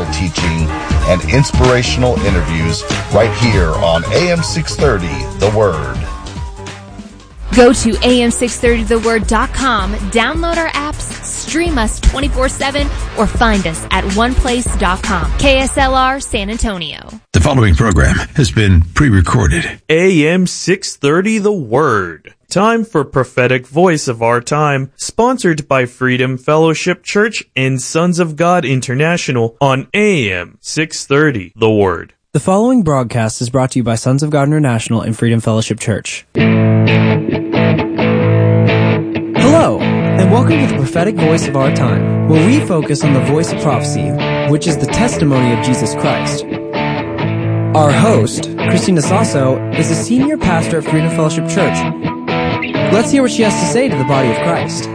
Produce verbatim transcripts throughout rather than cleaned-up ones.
Bible teaching and inspirational interviews right here on A M six thirty, The Word. Go to A M six thirty the word dot com, download our apps, stream us twenty-four seven, or find us at one place dot com. K S L R San Antonio. The following program has been pre-recorded. A M six thirty The Word. Time for Prophetic Voice of Our Time, sponsored by Freedom Fellowship Church and Sons of God International on A M six thirty The Word. The following broadcast is brought to you by Sons of God International and Freedom Fellowship Church. Hello, and welcome to the Prophetic Voice of Our Time, where we focus on the voice of prophecy, which is the testimony of Jesus Christ. Our host, Christina Sasso, is a senior pastor at Freedom Fellowship Church. Let's hear what she has to say to the body of Christ.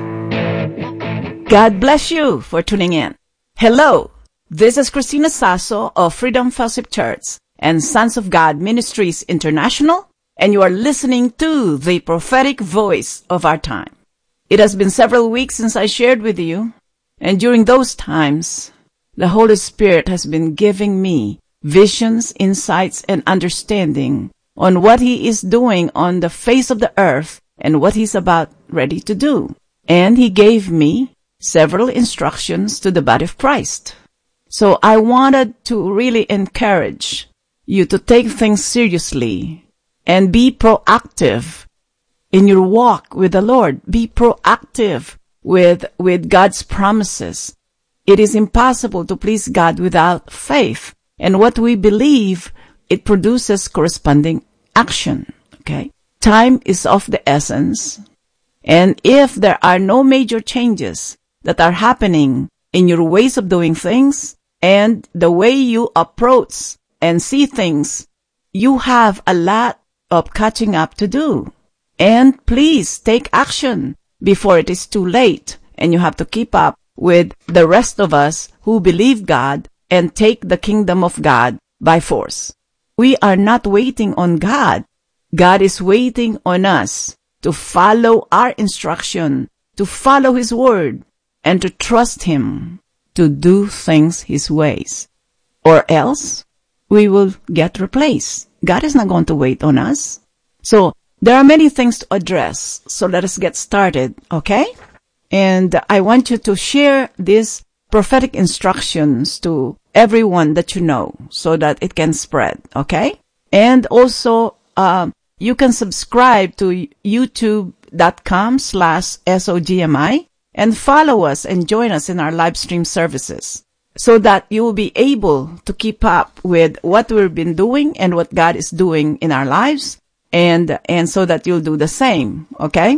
God bless you for tuning in. Hello, this is Christina Sasso of Freedom Fellowship Church and Sons of God Ministries International, and you are listening to the prophetic voice of our time. It has been several weeks since I shared with you, and during those times, the Holy Spirit has been giving me visions, insights, and understanding on what He is doing on the face of the earth and what He's about ready to do. And He gave me several instructions to the body of Christ. So I wanted to really encourage you to take things seriously and be proactive in your walk with the Lord. Be proactive with, with God's promises. It is impossible to please God without faith. And what we believe, it produces corresponding action. Okay? Time is of the essence. And if there are no major changes that are happening in your ways of doing things and the way you approach and see things, you have a lot of catching up to do. And please take action before it is too late and you have to keep up with the rest of us who believe God and take the kingdom of God by force. We are not waiting on God. God is waiting on us to follow our instruction, to follow His word, and to trust Him to do things His ways. Or else, we will get replaced. God is not going to wait on us. So, there are many things to address, so let us get started, okay? And I want you to share these prophetic instructions to everyone that you know so that it can spread, okay? And also, uh, you can subscribe to youtube.com slash SOGMI and follow us and join us in our live stream services so that you will be able to keep up with what we've been doing and what God is doing in our lives. And, and so that you'll do the same, okay?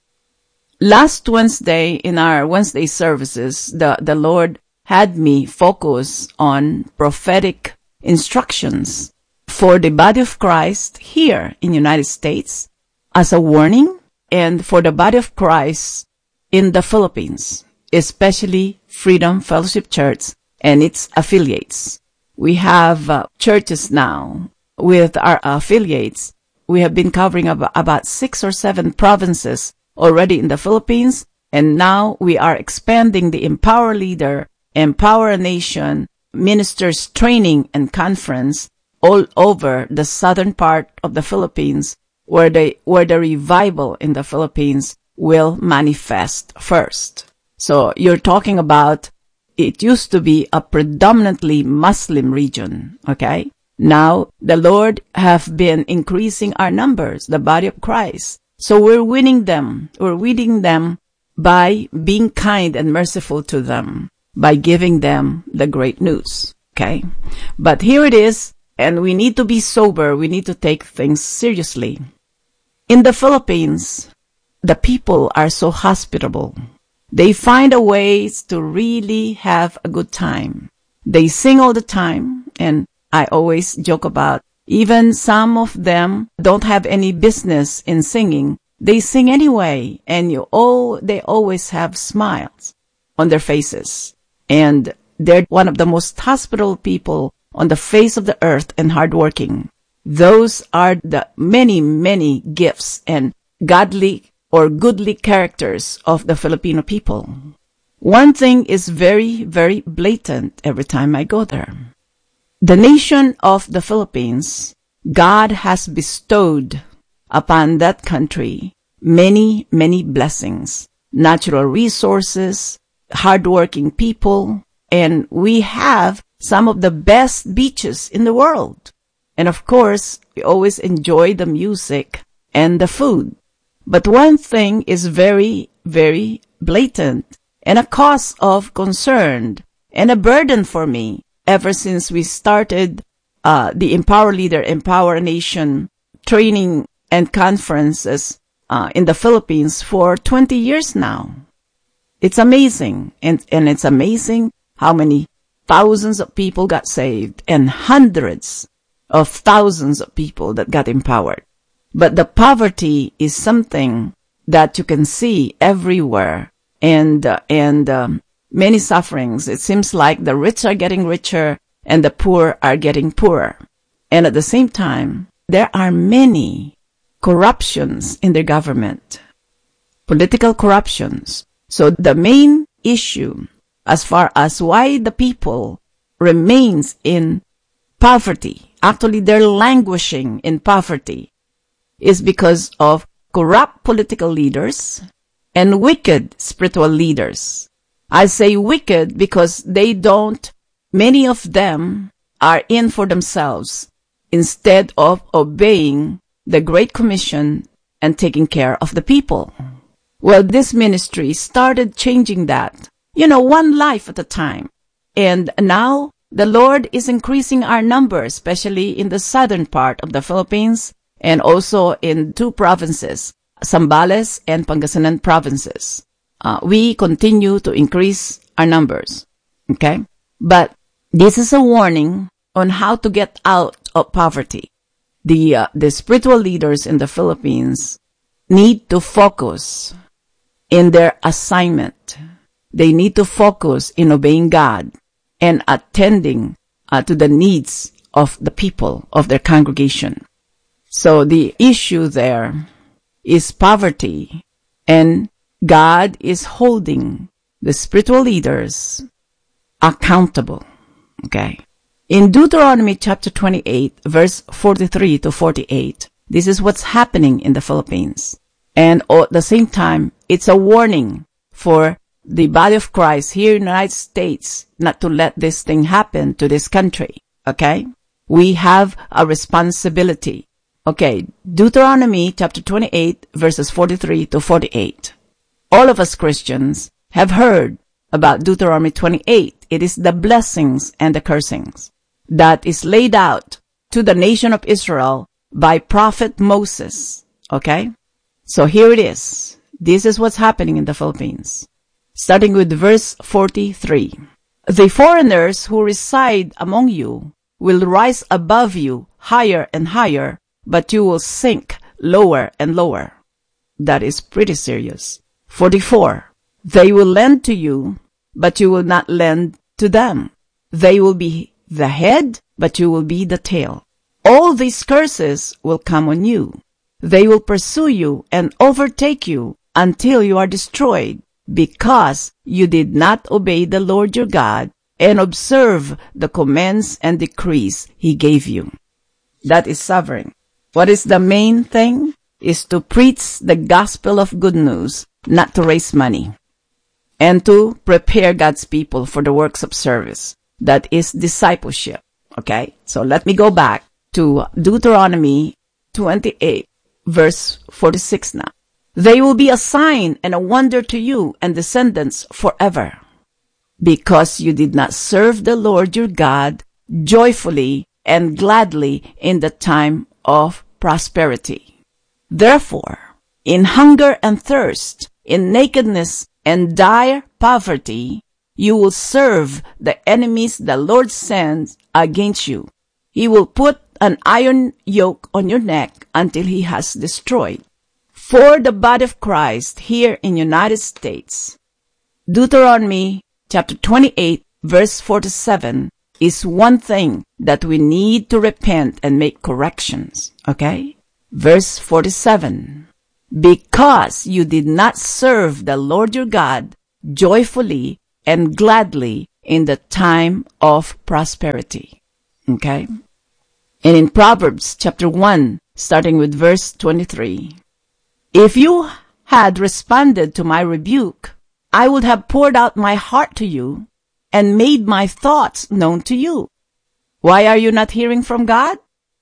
Last Wednesday in our Wednesday services, the, the Lord had me focus on prophetic instructions for the body of Christ here in the United States as a warning and for the body of Christ in the Philippines, especially Freedom Fellowship Church and its affiliates. We have uh, churches now with our affiliates. We have been covering ab- about six or seven provinces already in the Philippines, and now we are expanding the Empower Leader, Empower a Nation Ministers Training and Conference all over the southern part of the Philippines, where the where the revival in the Philippines will manifest first. So you're talking about, it used to be a predominantly Muslim region, okay? Now, the Lord have been increasing our numbers, the body of Christ. So we're winning them. We're winning them by being kind and merciful to them, by giving them the great news. Okay? But here it is, and we need to be sober. We need to take things seriously. In the Philippines, the people are so hospitable. They find a ways to really have a good time. They sing all the time, and I always joke about, even some of them don't have any business in singing. They sing anyway, and you oh, they always have smiles on their faces. And they're one of the most hospitable people on the face of the earth and hardworking. Those are the many, many gifts and godly or goodly characters of the Filipino people. one thing is very, very blatant every time I go there. The nation of the Philippines, God has bestowed upon that country many, many blessings, natural resources, hardworking people, and we have some of the best beaches in the world. And of course, we always enjoy the music and the food. But one thing is very, very blatant and a cause of concern and a burden for me ever since we started uh, the Empower Leader, Empower Nation training and conferences uh, in the Philippines for twenty years now. It's amazing. And, and it's amazing how many thousands of people got saved and hundreds of thousands of people that got empowered. But the poverty is something that you can see everywhere, and uh, and um, many sufferings. It seems like the rich are getting richer and the poor are getting poorer. And at the same time, there are many corruptions in the government, political corruptions. So the main issue as far as why the people remains in poverty, actually they're languishing in poverty, is because of corrupt political leaders and wicked spiritual leaders. I say wicked because they don't, many of them are in for themselves instead of obeying the Great Commission and taking care of the people. Well, this ministry started changing that, you know, one life at a time. And now the Lord is increasing our numbers, especially in the southern part of the Philippines, and also in two provinces, Zambales and Pangasinan provinces. Uh, we continue to increase our numbers. Okay? But this is a warning on how to get out of poverty. The, uh, the spiritual leaders in the Philippines need to focus in their assignment. They need to focus in obeying God and attending uh, to the needs of the people of their congregation. So the issue there is poverty, and God is holding the spiritual leaders accountable. Okay. In Deuteronomy chapter twenty-eight, verse forty-three to forty-eight, this is what's happening in the Philippines. And at the same time, it's a warning for the body of Christ here in the United States not to let this thing happen to this country. Okay? We have a responsibility. Okay, Deuteronomy chapter twenty-eight, verses forty-three to forty-eight. All of us Christians have heard about Deuteronomy twenty-eight. It is the blessings and the cursings that is laid out to the nation of Israel by prophet Moses. Okay? So here it is. This is what's happening in the Philippines. Starting with verse forty-three. The foreigners who reside among you will rise above you higher and higher, but you will sink lower and lower. That is pretty serious. forty-four. They will lend to you, but you will not lend to them. They will be the head, but you will be the tail. All these curses will come on you. They will pursue you and overtake you until you are destroyed, because you did not obey the Lord your God and observe the commands and decrees He gave you. That is suffering. What is the main thing? Is to preach the gospel of good news, not to raise money, and to prepare God's people for the works of service. That is discipleship. Okay? So let me go back to Deuteronomy twenty-eight, verse forty-six now. They will be a sign and a wonder to you and descendants forever, because you did not serve the Lord your God joyfully and gladly in the time of prosperity. Therefore, in hunger and thirst, in nakedness and dire poverty, you will serve the enemies the Lord sends against you. He will put an iron yoke on your neck until He has destroyed. For the body of Christ here in United States, Deuteronomy chapter twenty-eight, verse forty-seven is one thing that we need to repent and make corrections. Okay? Verse forty-seven. Because you did not serve the Lord your God joyfully and gladly in the time of prosperity. Okay? And in Proverbs chapter one, starting with verse twenty-three, if you had responded to my rebuke, I would have poured out my heart to you and made my thoughts known to you. Why are you not hearing from God?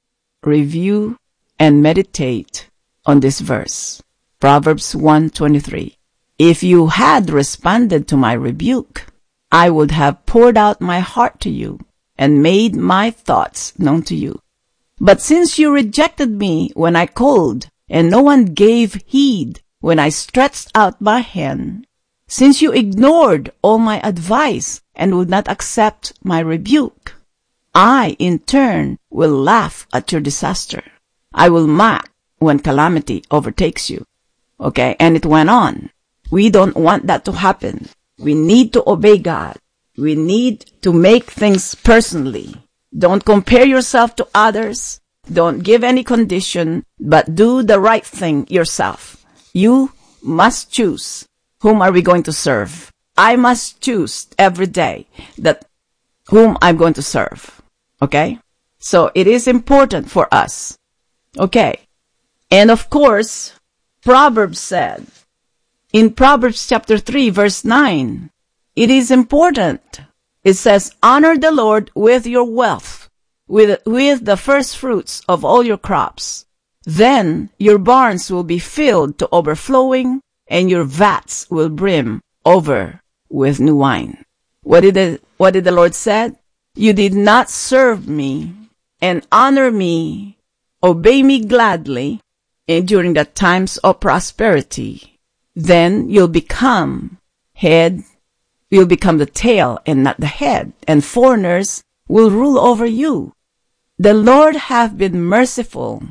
Review and meditate on this verse. Proverbs one twenty-three. If you had responded to my rebuke, I would have poured out my heart to you and made my thoughts known to you. But since you rejected me when I called, and no one gave heed when I stretched out my hand, since you ignored all my advice and would not accept my rebuke, I, in turn, will laugh at your disaster. I will mock when calamity overtakes you. Okay, and it went on. We don't want that to happen. We need to obey God. We need to make things personally. Don't compare yourself to others. Don't give any condition, but do the right thing yourself. You must choose. Whom are we going to serve? I must choose every day that whom I'm going to serve. Okay? So it is important for us. Okay. And of course, Proverbs said, in Proverbs chapter three, verse nine, it is important. It says, honor the Lord with your wealth, with, with the first fruits of all your crops. Then your barns will be filled to overflowing, and your vats will brim over with new wine. What did the, what did the Lord said? You did not serve me and honor me, obey me gladly, and during the times of prosperity. Then you'll become head, you'll become the tail and not the head, and foreigners will rule over you. The Lord have been merciful,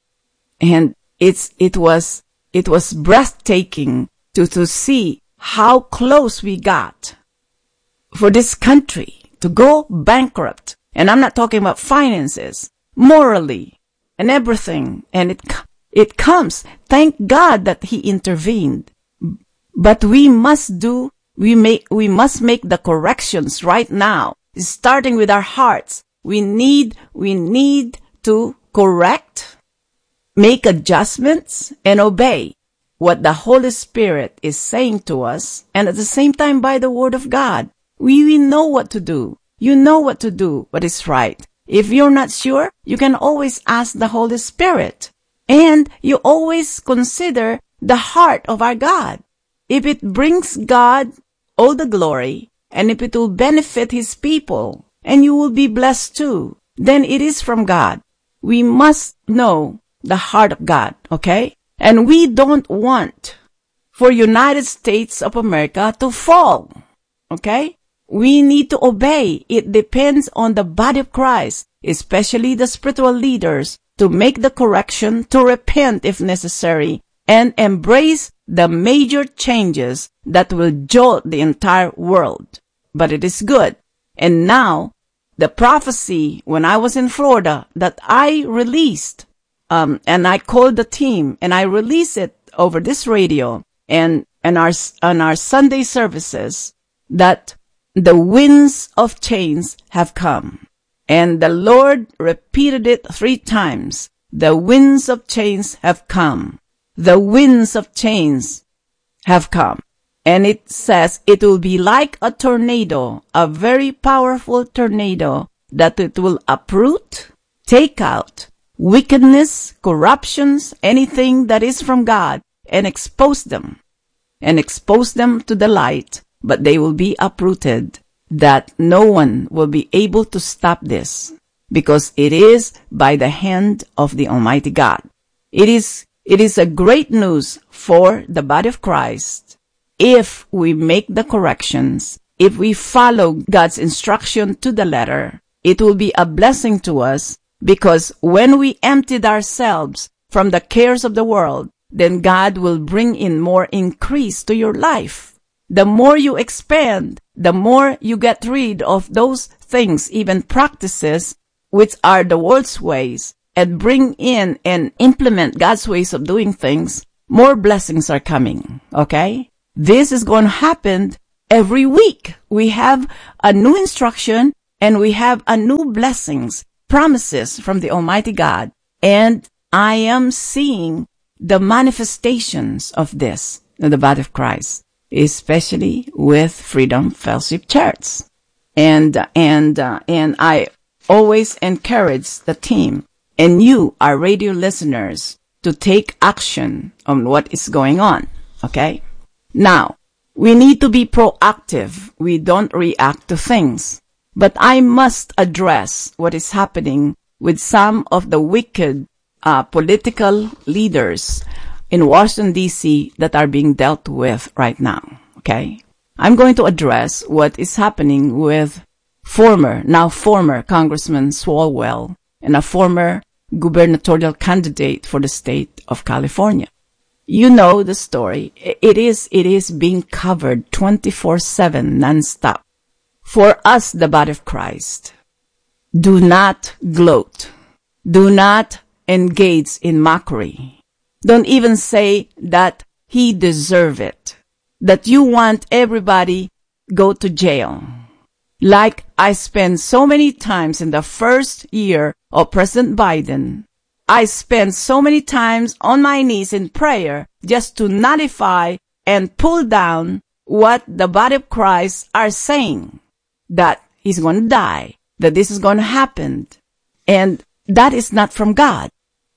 and it's, it was, it was breathtaking to, to see how close we got for this country to go bankrupt. And I'm not talking about finances, morally and everything. And it, it comes. Thank God that He intervened. But we must do, we make, we must make the corrections right now, starting with our hearts. We need, we need to correct, make adjustments, and obey what the Holy Spirit is saying to us, and at the same time by the Word of God. We, we know what to do. You know what to do, what is right. If you're not sure, you can always ask the Holy Spirit. And you always consider the heart of our God. If it brings God all the glory, and if it will benefit His people, and you will be blessed too, then it is from God. We must know the heart of God, okay? And we don't want for United States of America to fall, okay? We need to obey. It depends on the body of Christ, especially the spiritual leaders, to make the correction, to repent if necessary, and embrace the major changes that will jolt the entire world. But it is good. And now, the prophecy when I was in Florida that I released, um, and I called the team and I released it over this radio and, and our, on our Sunday services, that the winds of change have come. And the Lord repeated it three times. The winds of change have come. The winds of change have come. And it says it will be like a tornado, a very powerful tornado, that it will uproot, take out wickedness, corruptions, anything that is from God, and expose them. And expose them to the light, but they will be uprooted, that no one will be able to stop this, because it is by the hand of the Almighty God. It is, it is a great news for the body of Christ if we make the corrections, if we follow God's instruction to the letter. It will be a blessing to us, because when we emptied ourselves from the cares of the world, then God will bring in more increase to your life. The more you expand, the more you get rid of those things, even practices, which are the world's ways, and bring in and implement God's ways of doing things, more blessings are coming, okay? This is going to happen every week. We have a new instruction and we have a new blessings, promises from the Almighty God. And I am seeing the manifestations of this in the body of Christ, especially with Freedom Fellowship Church. And, and, uh, and I always encourage the team and you, our radio listeners, to take action on what is going on. Okay? Now, we need to be proactive. We don't react to things. But I must address what is happening with some of the wicked uh, political leaders in Washington, D C that are being dealt with right now. Okay? I'm going to address what is happening with former, now former Congressman Swalwell and a former gubernatorial candidate for the state of California. You know the story. It is, it is being covered twenty-four seven nonstop. For us, the body of Christ, do not gloat. Do not engage in mockery. Don't even say that he deserve it. That you want everybody go to jail. Like I spent so many times in the first year of President Biden, I spent so many times on my knees in prayer just to nullify and pull down what the body of Christ are saying, that he's going to die, that this is going to happen, and that is not from God.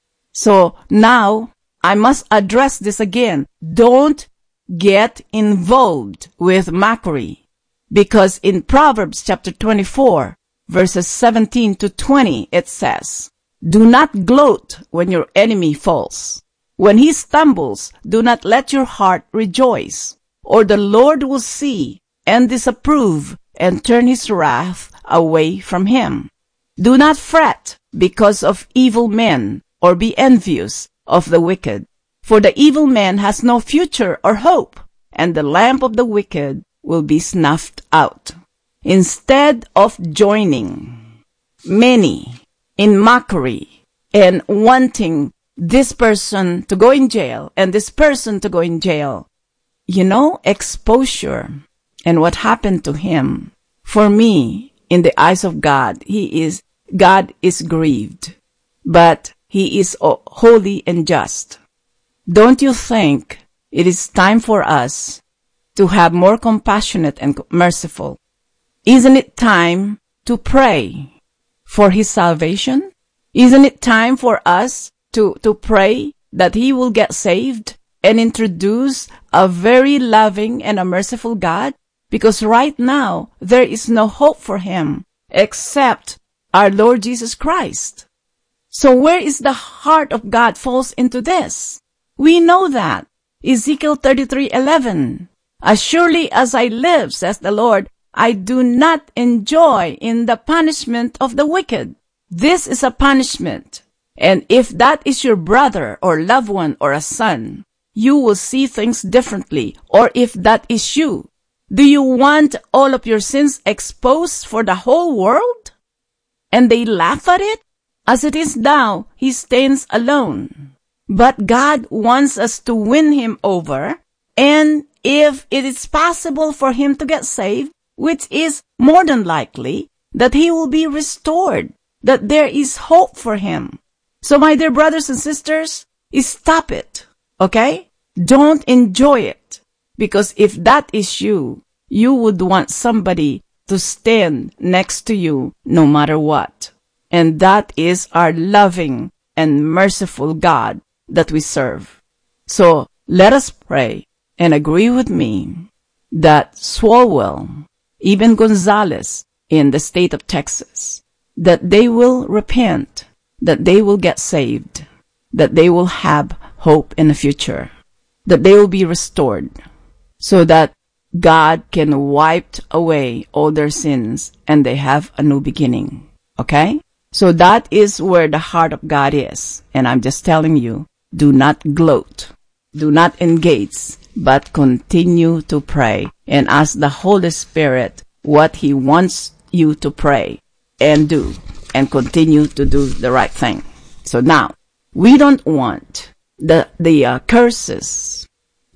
So now I must address this again. Don't get involved with mockery. Because in Proverbs chapter twenty-four, verses seventeen to twenty, it says, do not gloat when your enemy falls. When he stumbles, do not let your heart rejoice, or the Lord will see and disapprove and turn his wrath away from him. Do not fret because of evil men, or be envious of the wicked. For the evil man has no future or hope, and the lamp of the wicked will be snuffed out. Instead of joining many in mockery and wanting this person to go in jail and this person to go in jail, you know, exposure and what happened to him, for me, in the eyes of God, he is, God is grieved, but he is holy and just. Don't you think it is time for us to have more compassionate and merciful? Isn't it time to pray for his salvation? Isn't it time for us to, to pray that he will get saved and introduce a very loving and a merciful God? Because right now, there is no hope for him except our Lord Jesus Christ. So where is the heart of God falls into this? We know that. Ezekiel thirty-three eleven. As surely as I live, says the Lord, I do not enjoy in the punishment of the wicked. This is a punishment. And if that is your brother or loved one or a son, you will see things differently. Or if that is you, do you want all of your sins exposed for the whole world? And they laugh at it? As it is now, he stands alone. But God wants us to win him over. And if it is possible for him to get saved, which is more than likely, that he will be restored, that there is hope for him. So my dear brothers and sisters, stop it, okay? Don't enjoy it. Because if that is you, you would want somebody to stand next to you no matter what. And that is our loving and merciful God that we serve. So let us pray and agree with me that Swalwell, even Gonzalez in the state of Texas, that they will repent, that they will get saved, that they will have hope in the future, that they will be restored, so that God can wipe away all their sins and they have a new beginning. Okay? So that is where the heart of God is. And I'm just telling you, do not gloat. Do not engage, but continue to pray and ask the Holy Spirit what he wants you to pray and do, and continue to do the right thing. So now, we don't want the, the uh, curses,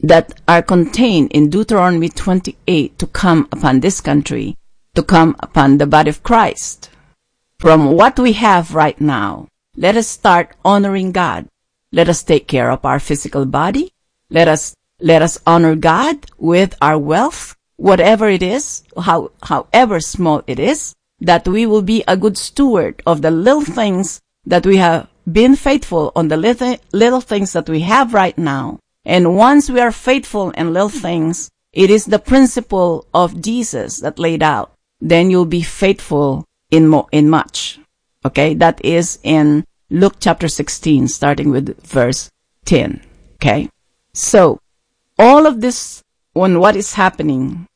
that are contained in Deuteronomy twenty-eight to come upon this country, to come upon the body of Christ. From what we have right now, let us start honoring God. Let us take care of our physical body. Let us, let us honor God with our wealth, whatever it is, how, however small it is, that we will be a good steward of the little things that we have been faithful on, the little, little things that we have right now. And once we are faithful in little things, it is the principle of Jesus that laid out. Then you'll be faithful in mo- in much. Okay? That is in Luke chapter sixteen, starting with verse ten. Okay? So, all of this, on what is happening,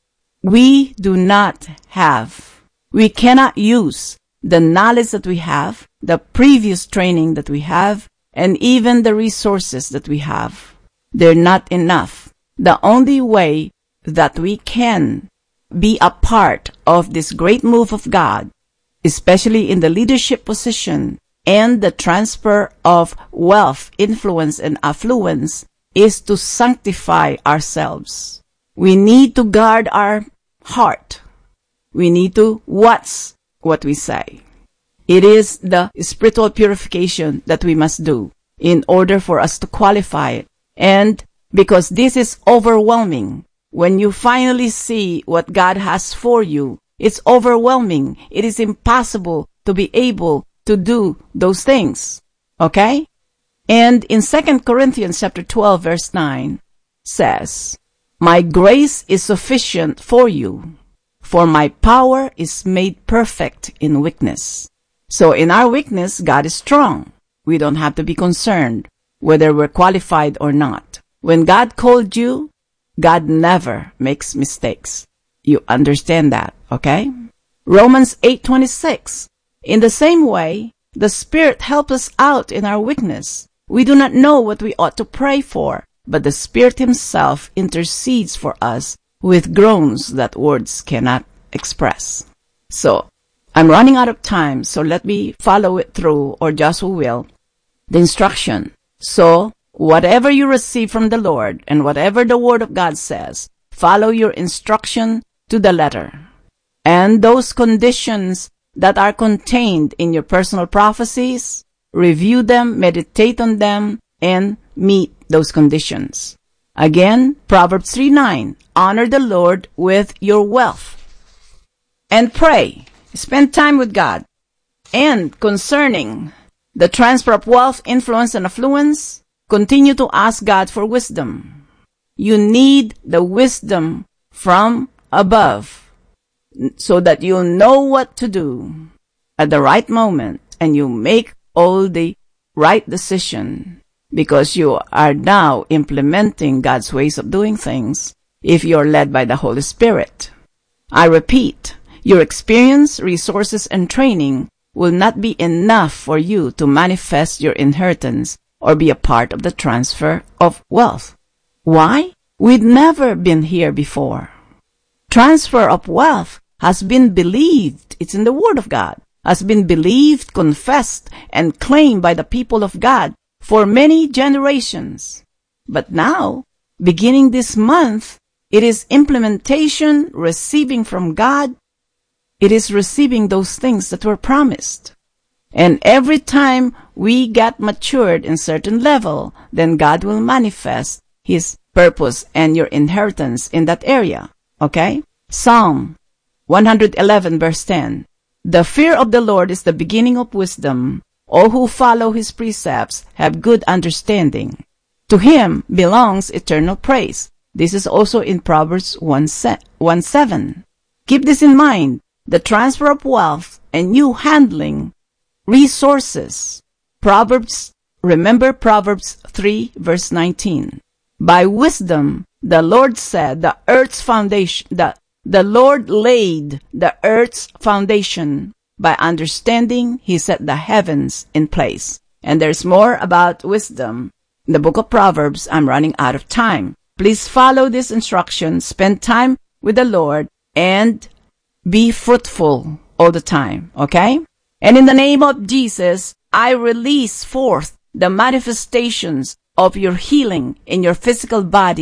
we do not have, we cannot use the knowledge that we have, the previous training that we have, and even the resources that we have. They're not enough. The only way that we can be a part of this great move of God, especially in the leadership position and the transfer of wealth, influence, and affluence, is to sanctify ourselves. We need to guard our heart. We need to watch what we say. It is the spiritual purification that we must do in order for us to qualify it. And because this is overwhelming, when you finally see what God has for you, it's overwhelming. It is impossible to be able to do those things. Okay? And in Second Corinthians chapter twelve verse nine says, "My grace is sufficient for you, for my power is made perfect in weakness." So in our weakness, God is strong. We don't have to be concerned whether we're qualified or not. When God called you, God never makes mistakes. You understand that, okay? Romans eight twenty-six. In the same way, the Spirit helps us out in our weakness. We do not know what we ought to pray for, but the Spirit Himself intercedes for us with groans that words cannot express. So, I'm running out of time, so let me follow it through, or Joshua will, the instruction. So, whatever you receive from the Lord and whatever the Word of God says, follow your instruction to the letter. And those conditions that are contained in your personal prophecies, review them, meditate on them, and meet those conditions. Again, Proverbs three nine, honor the Lord with your wealth. And pray. Spend time with God. And concerning the transfer of wealth, influence, and affluence, continue to ask God for wisdom. You need the wisdom from above so that you'll know what to do at the right moment and you make all the right decision because you are now implementing God's ways of doing things if you're led by the Holy Spirit. I repeat, your experience, resources, and training will not be enough for you to manifest your inheritance or be a part of the transfer of wealth. Why? We've never been here before. Transfer of wealth has been believed, it's in the Word of God, has been believed, confessed, and claimed by the people of God for many generations. But now, beginning this month, it is implementation, receiving from God. It is receiving those things that were promised. And every time we get matured in certain level, then God will manifest His purpose and your inheritance in that area. Okay? Psalm one eleven verse ten. The fear of the Lord is the beginning of wisdom. All who follow His precepts have good understanding. To Him belongs eternal praise. This is also in Proverbs one seven. Keep this in mind. The transfer of wealth and you handling resources. Proverbs, remember Proverbs three verse nineteen. By wisdom, the Lord said the earth's foundation, the, the Lord laid the earth's foundation. By understanding, He set the heavens in place. And there's more about wisdom in the book of Proverbs. I'm running out of time. Please follow this instruction, spend time with the Lord, and be fruitful all the time, okay? And in the name of Jesus, I release forth the manifestations of your healing in your physical body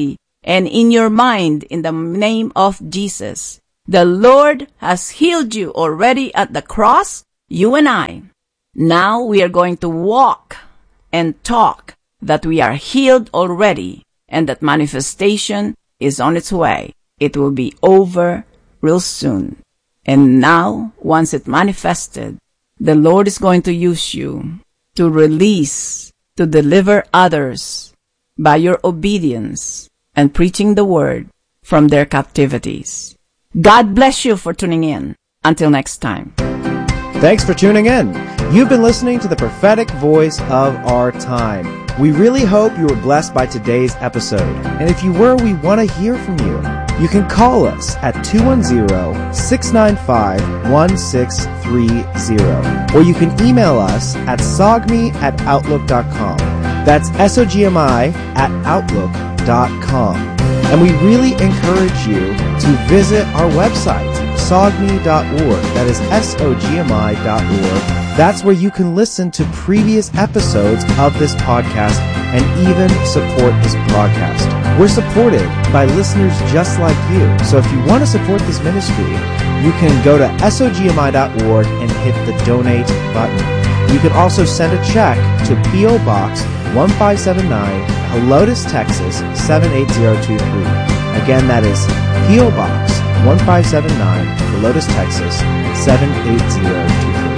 and in your mind in the name of Jesus. The Lord has healed you already at the cross, you and I. Now we are going to walk and talk that we are healed already and that manifestation is on its way. It will be over real soon. And now, once it manifested, the Lord is going to use you to release, to deliver others by your obedience and preaching the word from their captivities. God bless you for tuning in. Until next time. Thanks for tuning in. You've been listening to the prophetic voice of our time. We really hope you were blessed by today's episode. And if you were, we want to hear from you. You can call us at two one zero, six nine five, one six three zero. Or you can email us at sogmi at outlook dot com. That's S O G M I at outlook dot com. And we really encourage you to visit our website, sogmi dot org. That is S O G M I dot org. That's where you can listen to previous episodes of this podcast and even support this broadcast. We're supported by listeners just like you. So if you want to support this ministry, you can go to S O G M I dot org and hit the donate button. You can also send a check to P O Box one five seven nine, Helotes, Texas seven eight zero two three. Again, that is P O Box one five seven nine, Helotes, Texas seven eight zero two three.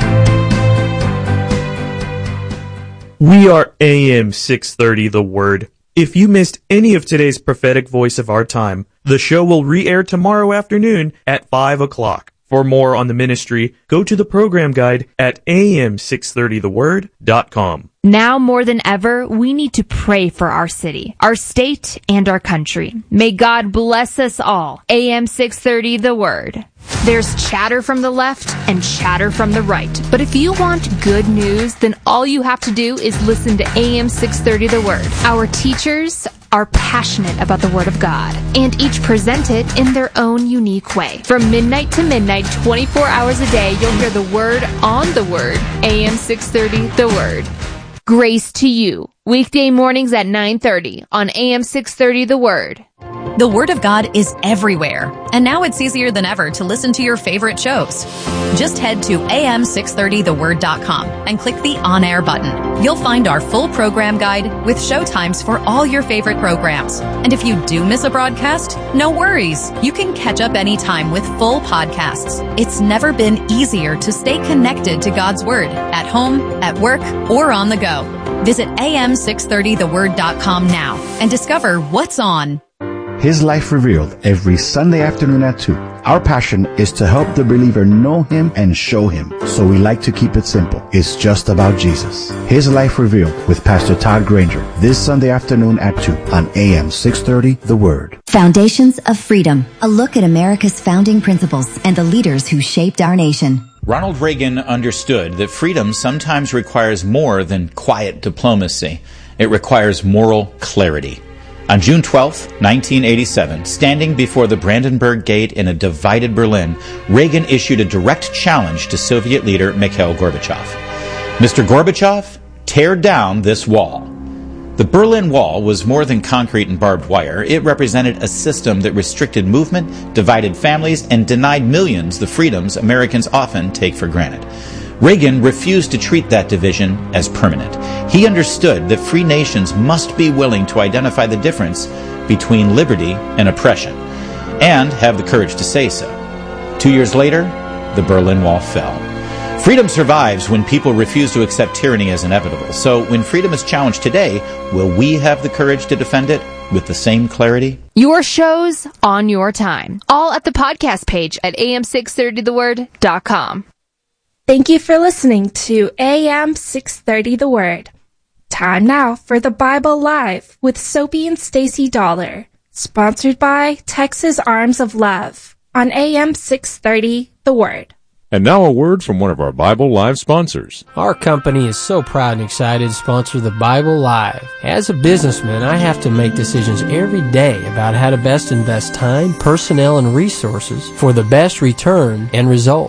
We are A M six thirty The Word. If you missed any of today's prophetic voice of our time, the show will re-air tomorrow afternoon at five o'clock. For more on the ministry, go to the program guide at A M six thirty the word dot com. Now more than ever, we need to pray for our city, our state, and our country. May God bless us all. A M six thirty The Word. There's chatter from the left and chatter from the right. But if you want good news, then all you have to do is listen to A M six thirty The Word. Our teachers are passionate about the Word of God, and each present it in their own unique way. From midnight to midnight, twenty-four hours a day, you'll hear the Word on the Word. A M six thirty The Word. Grace to you. Weekday mornings at nine thirty on A M six thirty The Word. The Word of God is everywhere, and now it's easier than ever to listen to your favorite shows. Just head to A M six thirty the word dot com and click the on-air button. You'll find our full program guide with show times for all your favorite programs. And if you do miss a broadcast, no worries. You can catch up anytime with full podcasts. It's never been easier to stay connected to God's Word at home, at work, or on the go. Visit A M six thirty the word dot com now and discover what's on. His Life Revealed every Sunday afternoon at two. Our passion is to help the believer know Him and show Him. So we like to keep it simple. It's just about Jesus. His Life Revealed with Pastor Todd Granger this Sunday afternoon at two on A M six thirty The Word. Foundations of Freedom. A look at America's founding principles and the leaders who shaped our nation. Ronald Reagan understood that freedom sometimes requires more than quiet diplomacy. It requires moral clarity. On June twelfth, nineteen eighty-seven, standing before the Brandenburg Gate in a divided Berlin, Reagan issued a direct challenge to Soviet leader Mikhail Gorbachev. Mister Gorbachev, tear down this wall. The Berlin Wall was more than concrete and barbed wire. It represented a system that restricted movement, divided families, and denied millions the freedoms Americans often take for granted. Reagan refused to treat that division as permanent. He understood that free nations must be willing to identify the difference between liberty and oppression, and have the courage to say so. Two years later, the Berlin Wall fell. Freedom survives when people refuse to accept tyranny as inevitable. So when freedom is challenged today, will we have the courage to defend it with the same clarity? Your shows on your time. All at the podcast page at A M six thirty the word dot com. Thank you for listening to A M six thirty The Word. Time now for the Bible Live with Soapy and Stacy Dollar, sponsored by Texas Arms of Love on A M six thirty The Word. And now a word from one of our Bible Live sponsors. Our company is so proud and excited to sponsor the Bible Live. As a businessman, I have to make decisions every day about how to best invest time, personnel, and resources for the best return and results.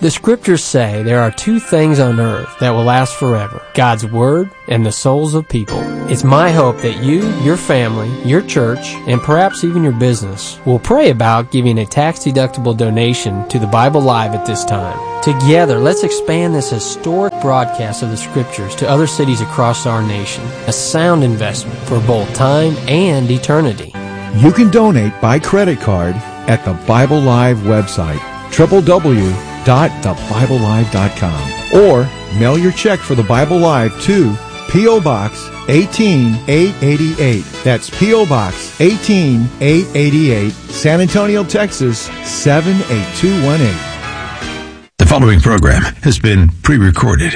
The scriptures say there are two things on earth that will last forever: God's Word and the souls of people. It's my hope that you, your family, your church, and perhaps even your business will pray about giving a tax-deductible donation to the Bible Live at this time. Together, let's expand this historic broadcast of the scriptures to other cities across our nation. A sound investment for both time and eternity. You can donate by credit card at the Bible Live website, w w w dot the bible live dot com, or mail your check for the Bible Live to P O. Box eighteen eight eighty-eight. That's P O. Box eighteen eight eighty-eight, San Antonio, Texas seven eight two one eight. The following program has been pre-recorded.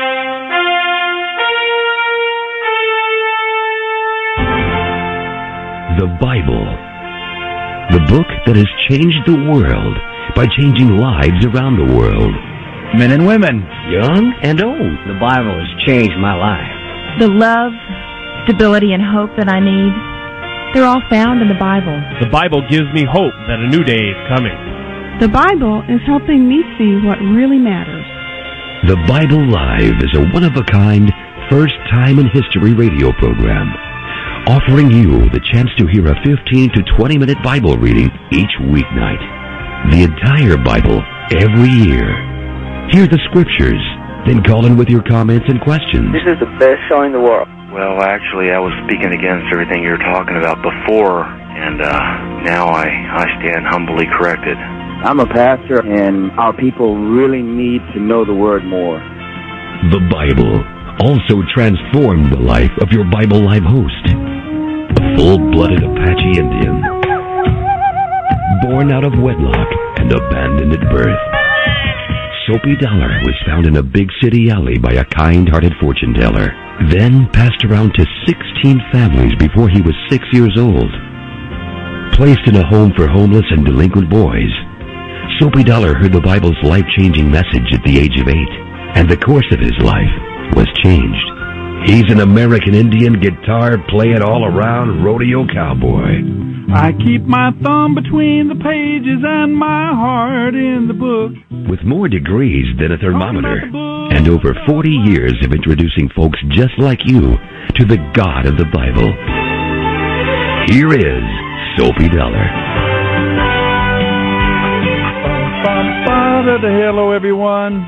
The Bible, the book that has changed the world by changing lives around the world. Men and women, young and old, the Bible has changed my life. The love, stability, and hope that I need, they're all found in the Bible. The Bible gives me hope that a new day is coming. The Bible is helping me see what really matters. The Bible Live is a one-of-a-kind, first-time-in-history radio program, offering you the chance to hear a fifteen to twenty minute Bible reading each weeknight. The entire Bible, every year. Hear the scriptures, then call in with your comments and questions. This is the best show in the world. Well, actually, I was speaking against everything you were talking about before, and uh, now I, I stand humbly corrected. I'm a pastor, and our people really need to know the Word more. The Bible also transformed the life of your Bible Live host, a full-blooded Apache Indian, born out of wedlock and abandoned at birth. Soapy Dollar was found in a big city alley by a kind-hearted fortune teller, then passed around to sixteen families before he was six years old. Placed in a home for homeless and delinquent boys, Soapy Dollar heard the Bible's life-changing message at the age of eight, and the course of his life was changed. He's an American Indian guitar playing all around rodeo cowboy. I keep my thumb between the pages and my heart in the book. With more degrees than a thermometer and over forty years of introducing folks just like you to the God of the Bible, here is Soapy Dollar. Hello, everyone.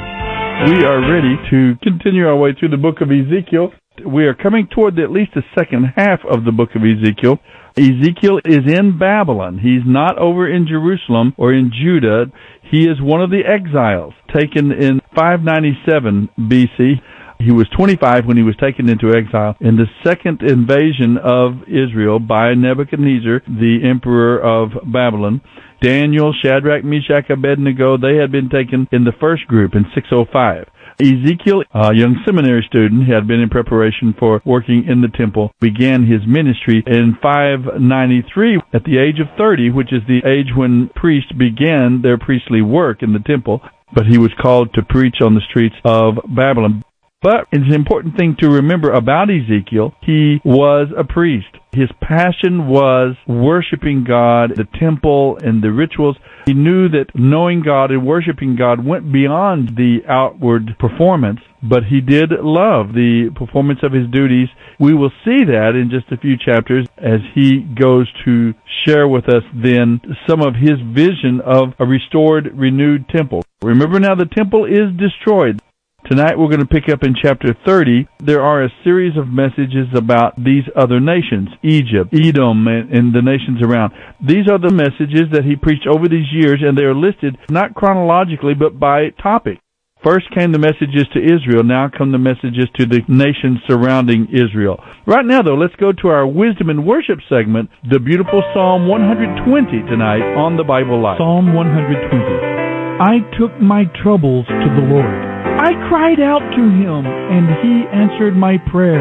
We are ready to continue our way through the book of Ezekiel. We are coming toward at least the second half of the book of Ezekiel. Ezekiel is in Babylon. He's not over in Jerusalem or in Judah. He is one of the exiles taken in five ninety-seven B C. He was twenty-five when he was taken into exile in the second invasion of Israel by Nebuchadnezzar, the emperor of Babylon. Daniel, Shadrach, Meshach, Abednego, they had been taken in the first group in six oh five. Ezekiel, a young seminary student, had been in preparation for working in the temple, began his ministry in five ninety-three at the age of thirty, which is the age when priests began their priestly work in the temple, but he was called to preach on the streets of Babylon. But it's an important thing to remember about Ezekiel. He was a priest. His passion was worshiping God, the temple, and the rituals. He knew that knowing God and worshiping God went beyond the outward performance, but he did love the performance of his duties. We will see that in just a few chapters as he goes to share with us then some of his vision of a restored, renewed temple. Remember now, the temple is destroyed. Tonight we're going to pick up in chapter thirty. There are a series of messages about these other nations, Egypt, Edom, and, and the nations around. These are the messages that he preached over these years, and they are listed not chronologically but by topic. First came the messages to Israel, now come the messages to the nations surrounding Israel. Right now, though, let's go to our Wisdom and Worship segment, the beautiful Psalm one twenty tonight on the Bible Live. Psalm one twenty. I took my troubles to the Lord. I cried out to him, and he answered my prayer.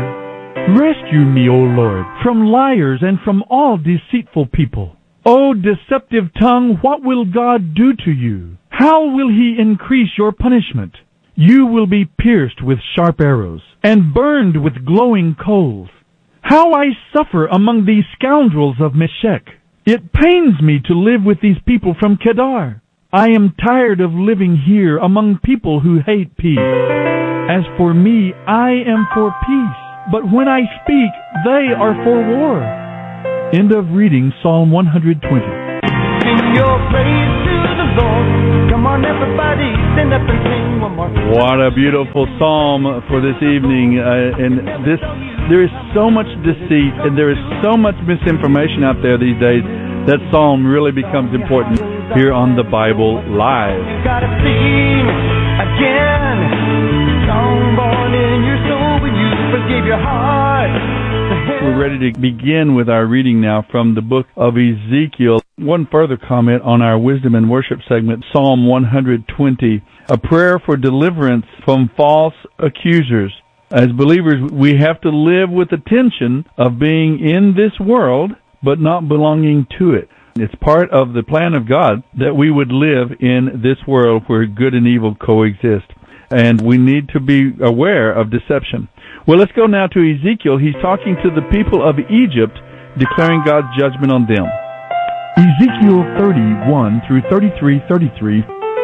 Rescue me, O Lord, from liars and from all deceitful people. O deceptive tongue, what will God do to you? How will he increase your punishment? You will be pierced with sharp arrows and burned with glowing coals. How I suffer among these scoundrels of Meshech. It pains me to live with these people from Kedar. I am tired of living here among people who hate peace. As for me, I am for peace, but when I speak, they are for war. End of reading Psalm one hundred twenty. Sing your praise to the Lord. Come on, everybody, stand up and sing one more. What a beautiful psalm for this evening. Uh, and this, there is so much deceit and there is so much misinformation out there these days. That psalm really becomes important here on the Bible Live. You gotta sing again. Song born in your soul when you forgive your heart. We're ready to begin with our reading now from the book of Ezekiel. One further comment on our Wisdom and Worship segment, Psalm one hundred twenty, a prayer for deliverance from false accusers. As believers, we have to live with the tension of being in this world, but not belonging to it. It's part of the plan of God that we would live in this world where good and evil coexist. And we need to be aware of deception. Well, let's go now to Ezekiel. He's talking to the people of Egypt, declaring God's judgment on them. Ezekiel thirty-one through thirty-three thirty-three.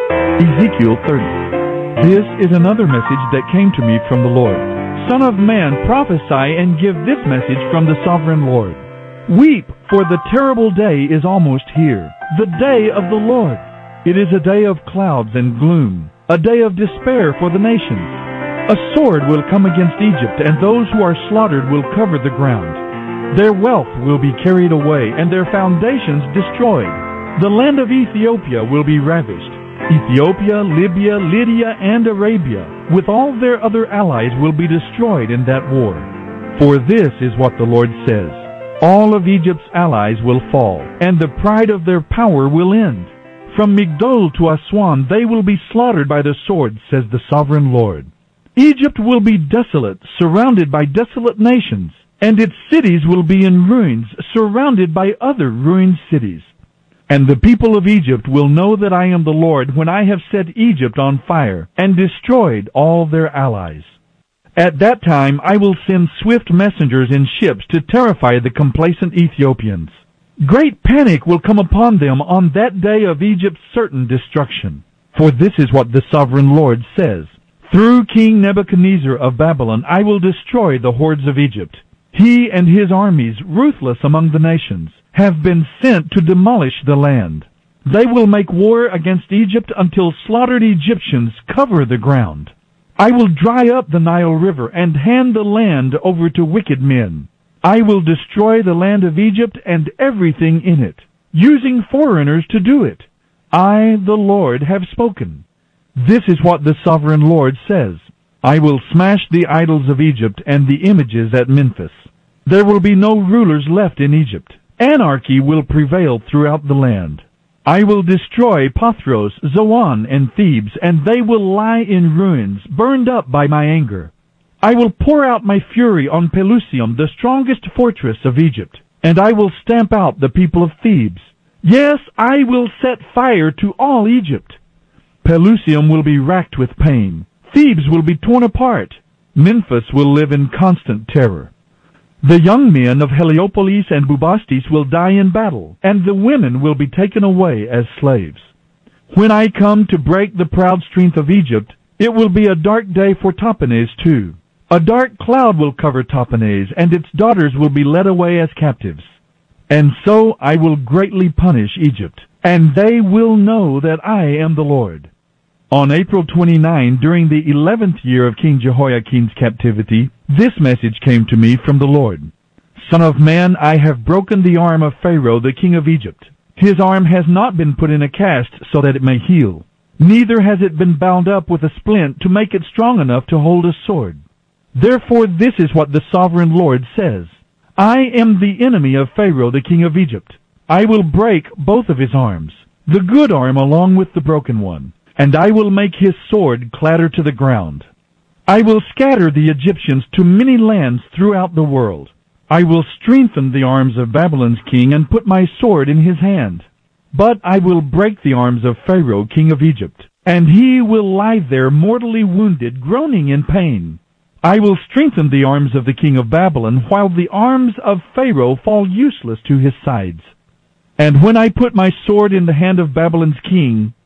Ezekiel thirty. This is another message that came to me from the Lord. Son of man, prophesy and give this message from the sovereign Lord. Weep, for the terrible day is almost here, the day of the Lord. It is a day of clouds and gloom, a day of despair for the nations. A sword will come against Egypt, and those who are slaughtered will cover the ground. Their wealth will be carried away, and their foundations destroyed. The land of Ethiopia will be ravished. Ethiopia, Libya, Lydia, and Arabia, with all their other allies, will be destroyed in that war. For this is what the Lord says. All of Egypt's allies will fall, and the pride of their power will end. From Migdol to Aswan they will be slaughtered by the sword, says the sovereign Lord. Egypt will be desolate, surrounded by desolate nations, and its cities will be in ruins, surrounded by other ruined cities. And the people of Egypt will know that I am the Lord when I have set Egypt on fire and destroyed all their allies. At that time I will send swift messengers in ships to terrify the complacent Ethiopians. Great panic will come upon them on that day of Egypt's certain destruction. For this is what the sovereign Lord says. Through King Nebuchadnezzar of Babylon I will destroy the hordes of Egypt. He and his armies, ruthless among the nations, have been sent to demolish the land. They will make war against Egypt until slaughtered Egyptians cover the ground. I will dry up the Nile River and hand the land over to wicked men. I will destroy the land of Egypt and everything in it, using foreigners to do it. I, the Lord, have spoken. This is what the sovereign Lord says. I will smash the idols of Egypt and the images at Memphis. There will be no rulers left in Egypt. Anarchy will prevail throughout the land. I will destroy Pathros, Zoan, and Thebes, and they will lie in ruins, burned up by my anger. I will pour out my fury on Pelusium, the strongest fortress of Egypt, and I will stamp out the people of Thebes. Yes, I will set fire to all Egypt. Pelusium will be racked with pain. Thebes will be torn apart. Memphis will live in constant terror. The young men of Heliopolis and Bubastis will die in battle, and the women will be taken away as slaves. When I come to break the proud strength of Egypt, it will be a dark day for Tahpanhes too. A dark cloud will cover Tahpanhes, and its daughters will be led away as captives. And so I will greatly punish Egypt, and they will know that I am the Lord. On April twenty-ninth, during the eleventh year of King Jehoiakim's captivity, this message came to me from the Lord. Son of man, I have broken the arm of Pharaoh, the king of Egypt. His arm has not been put in a cast so that it may heal. Neither has it been bound up with a splint to make it strong enough to hold a sword. Therefore this is what the sovereign Lord says. I am the enemy of Pharaoh, the king of Egypt. I will break both of his arms, the good arm along with the broken one, and I will make his sword clatter to the ground. I will scatter the Egyptians to many lands throughout the world. I will strengthen the arms of Babylon's king and put my sword in his hand. But I will break the arms of Pharaoh, king of Egypt, and he will lie there mortally wounded, groaning in pain. I will strengthen the arms of the king of Babylon, while the arms of Pharaoh fall useless to his sides. And when I put my sword in the hand of Babylon's king,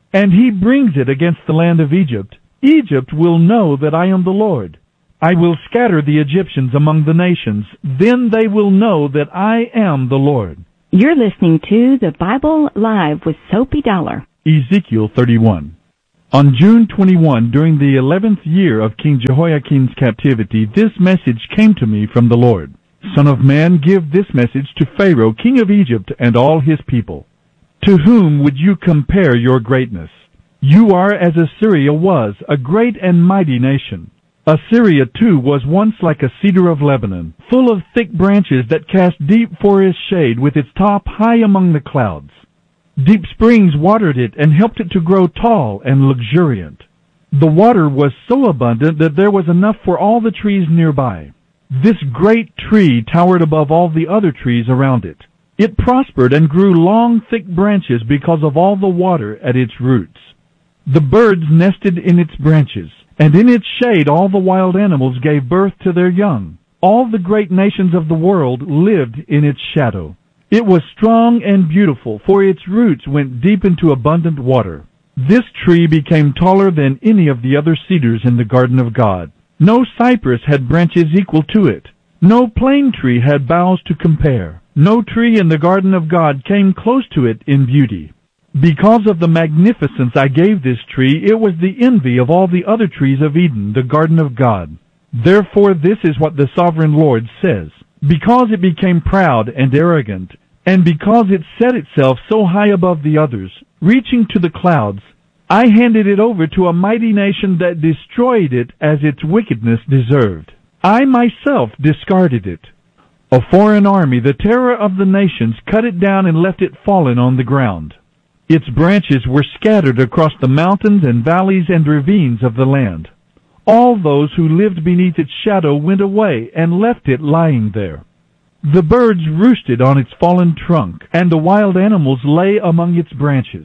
and he brings it against the land of Egypt, Egypt will know that I am the Lord. I will scatter the Egyptians among the nations. Then they will know that I am the Lord. You're listening to the Bible Live with Soapy Dollar. Ezekiel thirty-one. On June twenty-first, during the eleventh year of King Jehoiakim's captivity, this message came to me from the Lord. Son of man, give this message to Pharaoh, king of Egypt, and all his people. To whom would you compare your greatness? You are as Assyria was, a great and mighty nation. Assyria, too, was once like a cedar of Lebanon, full of thick branches that cast deep forest shade with its top high among the clouds. Deep springs watered it and helped it to grow tall and luxuriant. The water was so abundant that there was enough for all the trees nearby. This great tree towered above all the other trees around it. It prospered and grew long, thick branches because of all the water at its roots. The birds nested in its branches, and in its shade all the wild animals gave birth to their young. All the great nations of the world lived in its shadow. It was strong and beautiful, for its roots went deep into abundant water. This tree became taller than any of the other cedars in the garden of God. No cypress had branches equal to it. No plane tree had boughs to compare. No tree in the garden of God came close to it in beauty. Because of the magnificence I gave this tree, it was the envy of all the other trees of Eden, the garden of God. Therefore this is what the sovereign Lord says. Because it became proud and arrogant, and because it set itself so high above the others, reaching to the clouds, I handed it over to a mighty nation that destroyed it as its wickedness deserved. I myself discarded it. A foreign army, the terror of the nations, cut it down and left it fallen on the ground. Its branches were scattered across the mountains and valleys and ravines of the land. All those who lived beneath its shadow went away and left it lying there. The birds roosted on its fallen trunk, and the wild animals lay among its branches.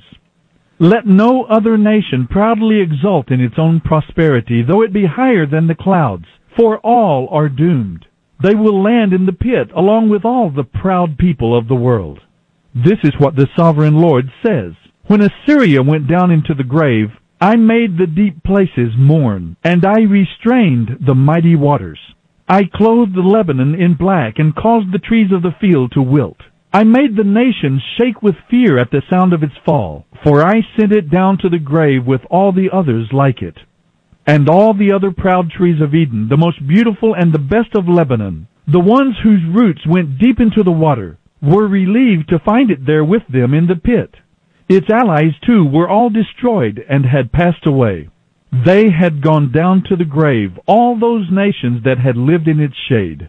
Let no other nation proudly exult in its own prosperity, though it be higher than the clouds, for all are doomed. They will land in the pit along with all the proud people of the world. This is what the sovereign Lord says. When Assyria went down into the grave, I made the deep places mourn, and I restrained the mighty waters. I clothed Lebanon in black and caused the trees of the field to wilt. I made the nations shake with fear at the sound of its fall, for I sent it down to the grave with all the others like it. And all the other proud trees of Eden, the most beautiful and the best of Lebanon, the ones whose roots went deep into the water, were relieved to find it there with them in the pit. Its allies, too, were all destroyed and had passed away. They had gone down to the grave, all those nations that had lived in its shade.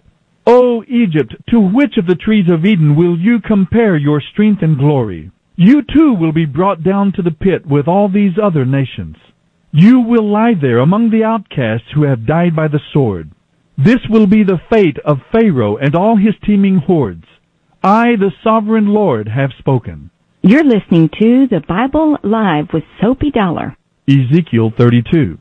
O Egypt, to which of the trees of Eden will you compare your strength and glory? You too will be brought down to the pit with all these other nations. You will lie there among the outcasts who have died by the sword. This will be the fate of Pharaoh and all his teeming hordes. I, the sovereign Lord, have spoken. You're listening to the Bible Live with Soapy Dollar. Ezekiel thirty-two.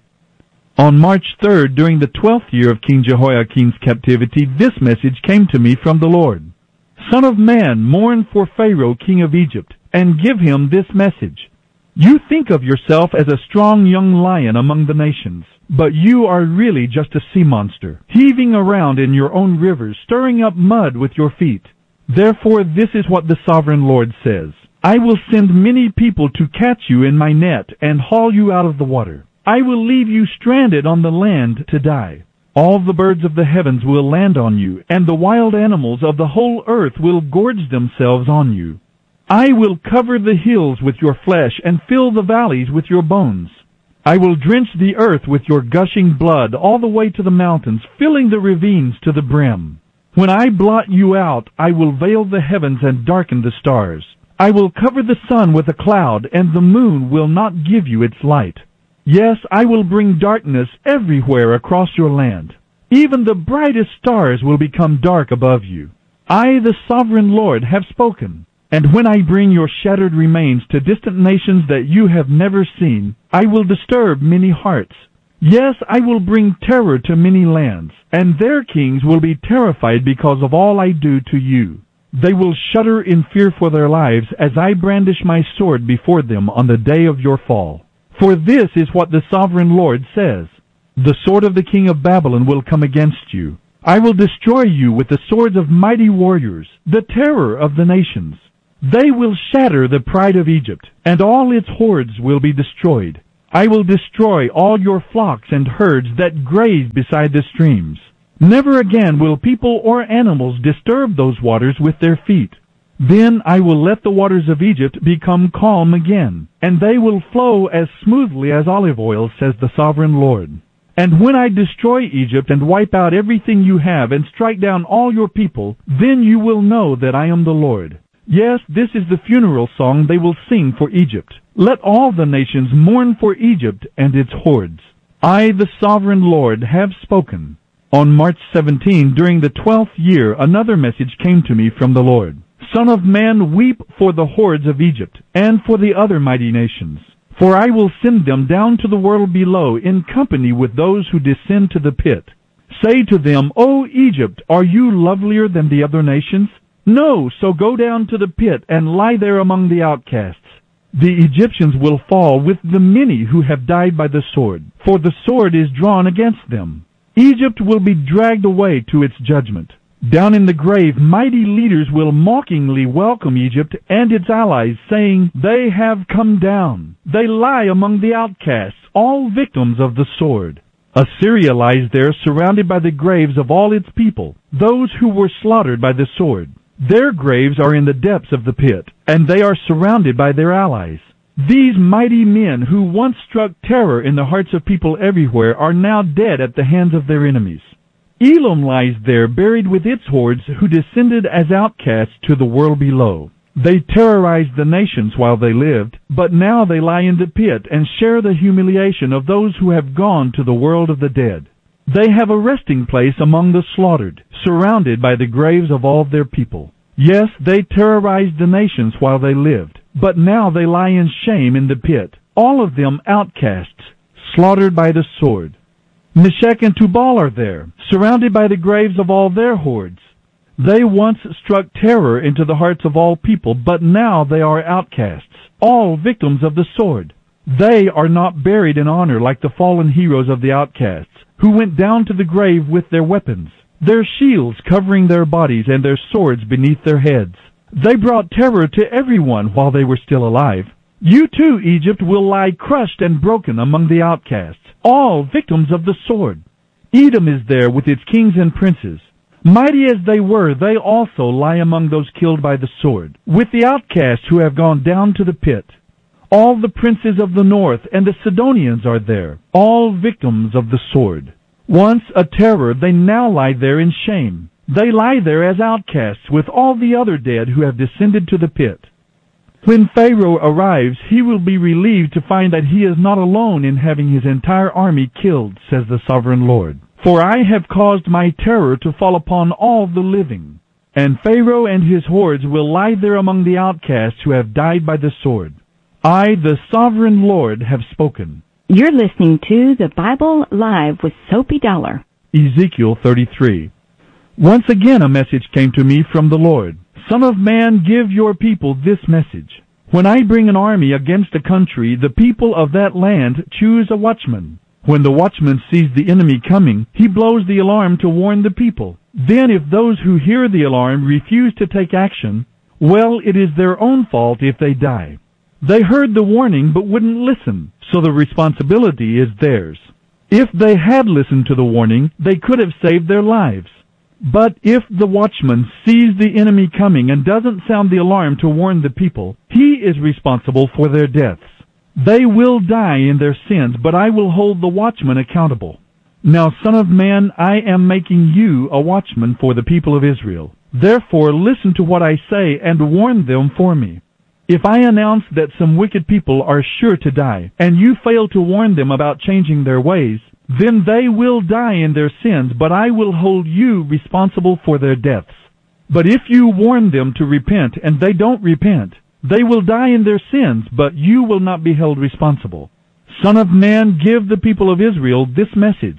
On March third, during the twelfth year of King Jehoiakim's captivity, this message came to me from the Lord. Son of man, mourn for Pharaoh, king of Egypt, and give him this message. You think of yourself as a strong young lion among the nations, but you are really just a sea monster, heaving around in your own rivers, stirring up mud with your feet. Therefore this is what the sovereign Lord says. I will send many people to catch you in my net and haul you out of the water. I will leave you stranded on the land to die. All the birds of the heavens will land on you, and the wild animals of the whole earth will gorge themselves on you. I will cover the hills with your flesh and fill the valleys with your bones. I will drench the earth with your gushing blood all the way to the mountains, filling the ravines to the brim. When I blot you out, I will veil the heavens and darken the stars. I will cover the sun with a cloud, and the moon will not give you its light. Yes, I will bring darkness everywhere across your land. Even the brightest stars will become dark above you. I, the sovereign Lord, have spoken. And when I bring your shattered remains to distant nations that you have never seen, I will disturb many hearts. Yes, I will bring terror to many lands, and their kings will be terrified because of all I do to you. They will shudder in fear for their lives as I brandish my sword before them on the day of your fall. For this is what the sovereign Lord says. The sword of the king of Babylon will come against you. I will destroy you with the swords of mighty warriors, the terror of the nations. They will shatter the pride of Egypt, and all its hordes will be destroyed. I will destroy all your flocks and herds that graze beside the streams. Never again will people or animals disturb those waters with their feet. Then I will let the waters of Egypt become calm again, and they will flow as smoothly as olive oil, says the sovereign Lord. And when I destroy Egypt and wipe out everything you have and strike down all your people, then you will know that I am the Lord. Yes, this is the funeral song they will sing for Egypt. Let all the nations mourn for Egypt and its hordes. I, the sovereign Lord, have spoken. On March seventeenth, during the twelfth year, another message came to me from the Lord. Son of man, weep for the hordes of Egypt, and for the other mighty nations. For I will send them down to the world below, in company with those who descend to the pit. Say to them, O Egypt, are you lovelier than the other nations? No, so go down to the pit, and lie there among the outcasts. The Egyptians will fall with the many who have died by the sword, for the sword is drawn against them. Egypt will be dragged away to its judgment. Down in the grave, mighty leaders will mockingly welcome Egypt and its allies, saying, They have come down. They lie among the outcasts, all victims of the sword. Assyria lies there, surrounded by the graves of all its people, those who were slaughtered by the sword. Their graves are in the depths of the pit, and they are surrounded by their allies. These mighty men who once struck terror in the hearts of people everywhere are now dead at the hands of their enemies. Elam lies there buried with its hordes who descended as outcasts to the world below. They terrorized the nations while they lived, but now they lie in the pit and share the humiliation of those who have gone to the world of the dead. They have a resting place among the slaughtered, surrounded by the graves of all their people. Yes, they terrorized the nations while they lived, but now they lie in shame in the pit, all of them outcasts, slaughtered by the sword. Meshech and Tubal are there, surrounded by the graves of all their hordes. They once struck terror into the hearts of all people, but now they are outcasts, all victims of the sword. They are not buried in honor like the fallen heroes of the outcasts, who went down to the grave with their weapons, their shields covering their bodies and their swords beneath their heads. They brought terror to everyone while they were still alive. You too, Egypt, will lie crushed and broken among the outcasts, all victims of the sword. Edom is there with its kings and princes. Mighty as they were, they also lie among those killed by the sword, with the outcasts who have gone down to the pit. All the princes of the north and the Sidonians are there, all victims of the sword. Once a terror, they now lie there in shame. They lie there as outcasts with all the other dead who have descended to the pit. When Pharaoh arrives, he will be relieved to find that he is not alone in having his entire army killed, says the sovereign Lord. For I have caused my terror to fall upon all the living. And Pharaoh and his hordes will lie there among the outcasts who have died by the sword. I, the sovereign Lord, have spoken. You're listening to the Bible Live with Soapy Dollar. Ezekiel thirty-three. Once again a message came to me from the Lord. Son of man, give your people this message. When I bring an army against a country, the people of that land choose a watchman. When the watchman sees the enemy coming, he blows the alarm to warn the people. Then if those who hear the alarm refuse to take action, well, it is their own fault if they die. They heard the warning but wouldn't listen, so the responsibility is theirs. If they had listened to the warning, they could have saved their lives. But if the watchman sees the enemy coming and doesn't sound the alarm to warn the people, he is responsible for their deaths. They will die in their sins, but I will hold the watchman accountable. Now, son of man, I am making you a watchman for the people of Israel. Therefore, listen to what I say and warn them for me. If I announce that some wicked people are sure to die, and you fail to warn them about changing their ways, then they will die in their sins, but I will hold you responsible for their deaths. But if you warn them to repent, and they don't repent, they will die in their sins, but you will not be held responsible. Son of man, give the people of Israel this message.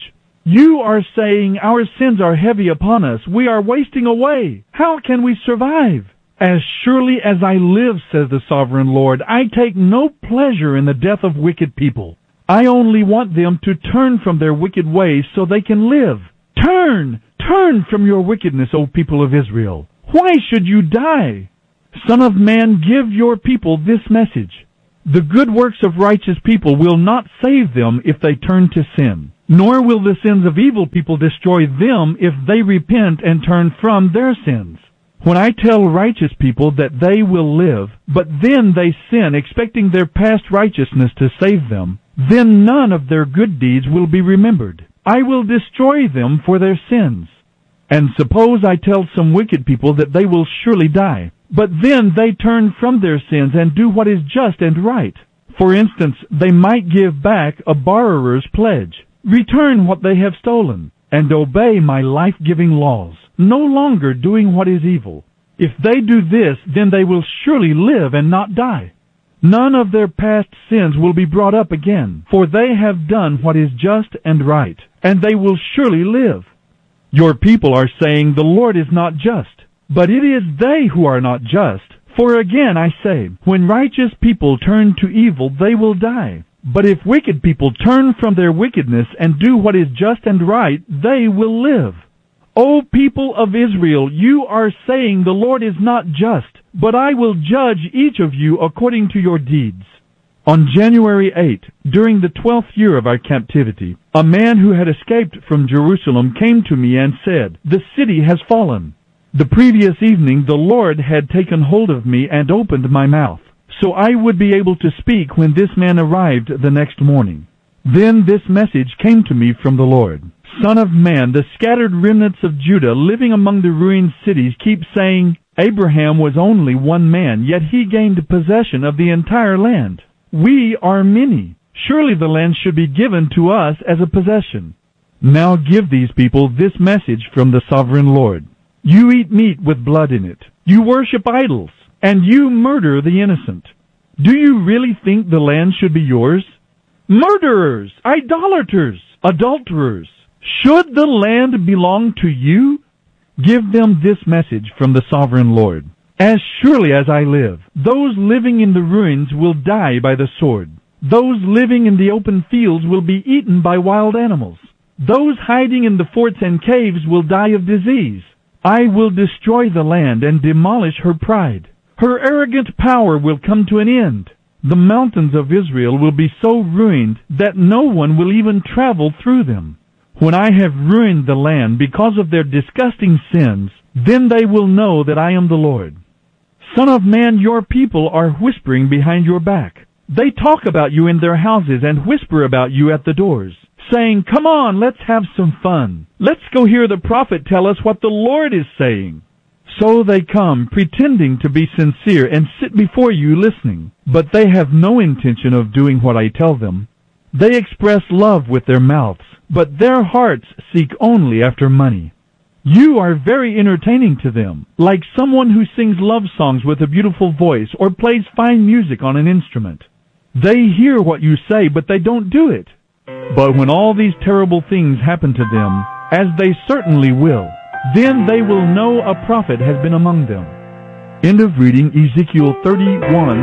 You are saying our sins are heavy upon us. We are wasting away. How can we survive? As surely as I live, says the sovereign Lord, I take no pleasure in the death of wicked people. I only want them to turn from their wicked ways so they can live. Turn! Turn from your wickedness, O people of Israel. Why should you die? Son of man, give your people this message. The good works of righteous people will not save them if they turn to sin, nor will the sins of evil people destroy them if they repent and turn from their sins. When I tell righteous people that they will live, but then they sin, expecting their past righteousness to save them, then none of their good deeds will be remembered. I will destroy them for their sins. And suppose I tell some wicked people that they will surely die, but then they turn from their sins and do what is just and right. For instance, they might give back a borrower's pledge, return what they have stolen, and obey my life-giving laws, no longer doing what is evil. If they do this, then they will surely live and not die. None of their past sins will be brought up again, for they have done what is just and right, and they will surely live. Your people are saying the Lord is not just, but it is they who are not just. For again I say, when righteous people turn to evil, they will die. But if wicked people turn from their wickedness and do what is just and right, they will live. O people of Israel, you are saying the Lord is not just, but I will judge each of you according to your deeds. On January eighth, during the twelfth year of our captivity, a man who had escaped from Jerusalem came to me and said, "The city has fallen." The previous evening the Lord had taken hold of me and opened my mouth, so I would be able to speak when this man arrived the next morning. Then this message came to me from the Lord. Son of man, the scattered remnants of Judah living among the ruined cities keep saying, Abraham was only one man, yet he gained possession of the entire land. We are many. Surely the land should be given to us as a possession. Now give these people this message from the sovereign Lord. You eat meat with blood in it. You worship idols, and you murder the innocent. Do you really think the land should be yours? Murderers, idolaters, adulterers, should the land belong to you? Give them this message from the sovereign Lord. As surely as I live, those living in the ruins will die by the sword. Those living in the open fields will be eaten by wild animals. Those hiding in the forts and caves will die of disease. I will destroy the land and demolish her pride. Her arrogant power will come to an end. The mountains of Israel will be so ruined that no one will even travel through them. When I have ruined the land because of their disgusting sins, then they will know that I am the Lord. Son of man, your people are whispering behind your back. They talk about you in their houses and whisper about you at the doors, saying, "Come on, let's have some fun. Let's go hear the prophet tell us what the Lord is saying." So they come, pretending to be sincere, and sit before you listening, but they have no intention of doing what I tell them. They express love with their mouths, but their hearts seek only after money. You are very entertaining to them, like someone who sings love songs with a beautiful voice or plays fine music on an instrument. They hear what you say, but they don't do it. But when all these terrible things happen to them, as they certainly will, then they will know a prophet has been among them. End of reading Ezekiel thirty-one,